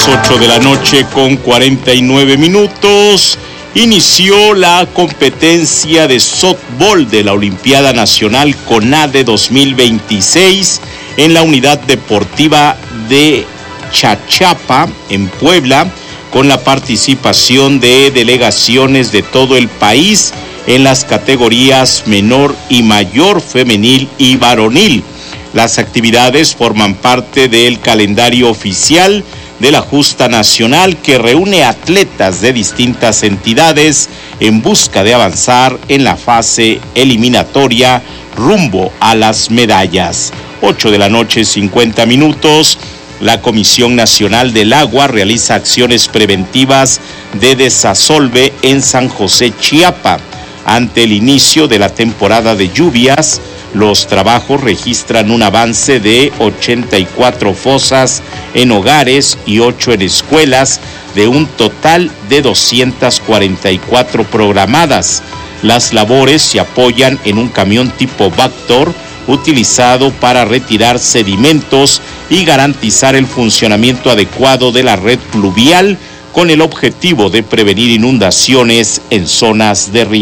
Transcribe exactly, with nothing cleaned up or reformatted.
las ocho de la noche con cuarenta y nueve minutos, inició la competencia de softball de la Olimpiada Nacional CONADE dos mil veintiséis en la Unidad Deportiva de Chachapa, en Puebla, con la participación de delegaciones de todo el país en las categorías menor y mayor, femenil y varonil. Las actividades forman parte del calendario oficial de la justa nacional que reúne atletas de distintas entidades en busca de avanzar en la fase eliminatoria rumbo a las medallas. ocho de la noche, cincuenta minutos. La Comisión Nacional del Agua realiza acciones preventivas de desasolve en San José, Chiapa. Ante el inicio de la temporada de lluvias, los trabajos registran un avance de ochenta y cuatro fosas en hogares y ocho en escuelas, de un total de doscientas cuarenta y cuatro programadas. Las labores se apoyan en un camión tipo Vactor utilizado para retirar sedimentos y garantizar el funcionamiento adecuado de la red pluvial, con el objetivo de prevenir inundaciones en zonas de riesgo.